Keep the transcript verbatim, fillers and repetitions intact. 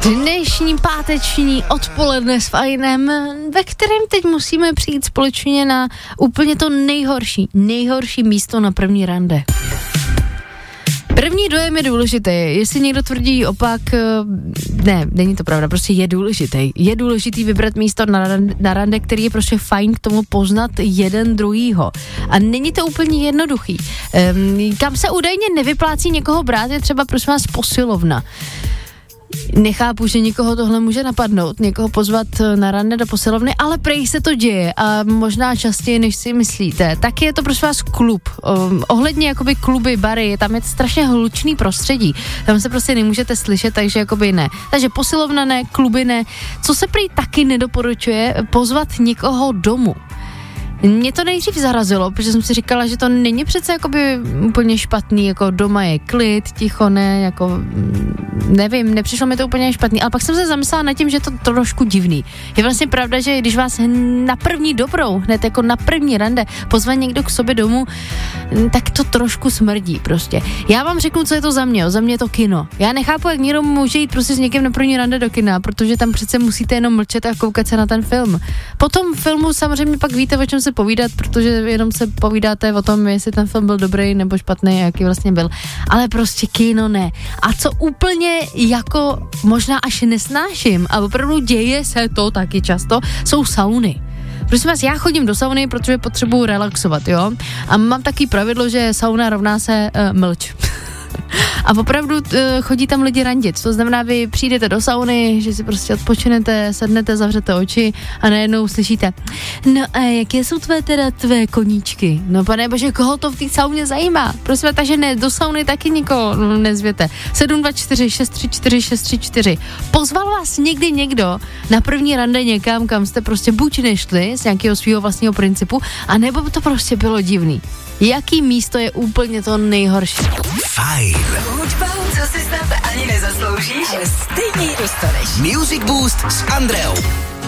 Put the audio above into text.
Dnešní páteční odpoledne s Fajnem, ve kterém teď musíme přijít společně na úplně to nejhorší, nejhorší místo na první rande. První dojem je důležitý, jestli někdo tvrdí opak, ne, není to pravda, prostě je důležitý. Je důležitý vybrat místo na rande, na rande, který je prostě fajn k tomu poznat jeden druhýho. A není to úplně jednoduchý. Um, kam se údajně nevyplácí někoho brát, je třeba prosím vás posilovna. Nechápu, že někoho tohle může napadnout, někoho pozvat na rande do posilovny, ale prej se to děje a možná častěji, než si myslíte. Tak je to prosím vás klub. Um, ohledně jakoby kluby, bary, tam je strašně hlučný prostředí. Tam se prostě nemůžete slyšet, takže jakoby ne. Takže posilovna ne, kluby ne. Co se prý taky nedoporučuje, pozvat někoho domů. Mě to nejdřív zarazilo, protože jsem si říkala, že to není přece jakoby úplně špatný, jako doma je klid, ticho, ne, jako nevím, nepřišlo mi to úplně špatný, ale pak jsem se zamyslela nad tím, že je to trošku divný. Je vlastně pravda, že když vás na první dobrou, hned jako na první rande pozve někdo k sobě domů, tak to trošku smrdí prostě. Já vám řeknu, co je to za mě, za mě je to kino. Já nechápu, jak někdo může jít prostě s někým na první rande do kina, protože tam přece musíte jenom mlčet a koukat se na ten film. Po tom filmu samozřejmě pak víte, o čem se povídat, protože jenom se povídáte o tom, jestli ten film byl dobrý nebo špatný, jaký vlastně byl. Ale prostě kino ne. A co úplně jako možná až nesnáším, a opravdu děje se to taky často, jsou sauny. Prosím vás, já chodím do sauny, protože potřebuji relaxovat, jo? A mám taky pravidlo, že sauna rovná se uh, mlč. A opravdu uh, chodí tam lidi randit. To znamená, vy přijdete do sauny, že si prostě odpočinete, sednete, zavřete oči a najednou slyšíte: no a jaké jsou tvé teda tvé koníčky? No pane bože, koho to v té sauně zajímá? Prosím, takže ne, do sauny taky nikoho nezvěte. sedm dva čtyři šest tři čtyři šest tři čtyři. Pozval vás někdy někdo na první rande někam, kam jste prostě buď nešli z nějakého svého vlastního principu, anebo to prostě bylo divný. Jaký místo je úplně to nejhorší? Fajn. Hudba, co si snad ani nezasloužíš, ale stejně ji dostaneš. Music Boost s Andreou.